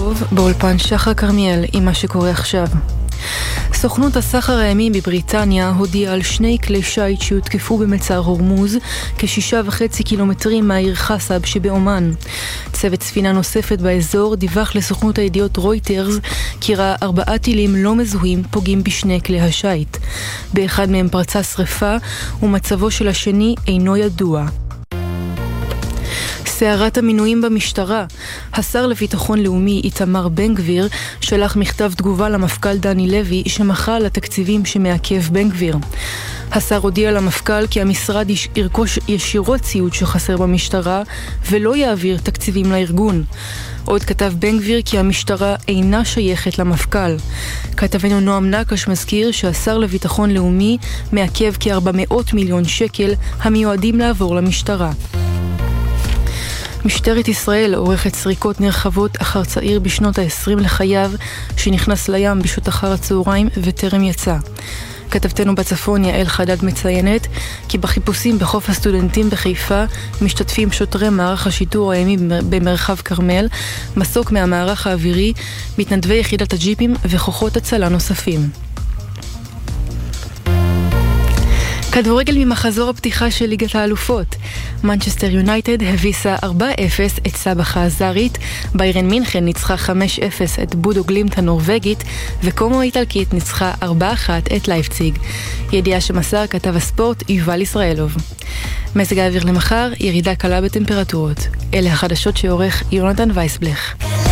טוב, באולפן שחר כרמיאל עם מה שקורה עכשיו. סוכנות הסחר הימי בבריטניה הודיעה על 2 כלי שיט שהותקפו במצר הורמוז כ6.5 קילומטרים מהעיר חסב שבאומן. צוות ספינה נוספת באזור דיווח לסוכנות הידיעות רויטרס כי ראה 4 טילים לא מזוהים פוגעים בשני כלי השיט. באחד מהם פרצה שריפה ומצבו של השני אינו ידוע. סערת המינויים במשטרה. השר לביטחון לאומי איתמר בן גביר שלח מכתב תגובה למפכ"ל דני לוי שמחה על התקציבים שמעכב בן גביר. השר הודיע למפכ"ל כי המשרד ירכוש ישירות ציוד שחסר במשטרה ולא יעביר תקציבים לארגון. עוד כתב בן גביר כי המשטרה אינה שייכת למפכ"ל. כתבנו נועם נקש מזכיר שהשר לביטחון לאומי מעכב כ400 מיליון שקל המיועדים לעבור למשטרה. משטרת ישראל עורכת סריקות נרחבות אחר צעיר בשנות ה-20 לחייו שנכנס לים בשעות אחר הצהריים וטרם יצא. כתבתנו בצפון יעל חדד מציינת כי בחיפושים בחוף הסטודנטים בחיפה משתתפים שוטרי מערך השיטור הימי במרחב כרמל, מסוק מהמערך האווירי, מתנדבי יחידת הג'יפים וכוחות הצלה נוספים. כדורגל ממחזור הפתיחה של ליגת האלופות. מנצ'סטר יונייטד הביסה 4-0 את סבח האזרית, ביירן מינכן ניצחה 5-0 את בודו גלימט הנורווגית, וקומו האיטלקית ניצחה 4-1 את לייפציג. ידיעה שמסר כתב הספורט יובל ישראלוב. מזג האוויר למחר, ירידה קלה בטמפרטורות. אלה החדשות שעורך יונתן וייסבלך.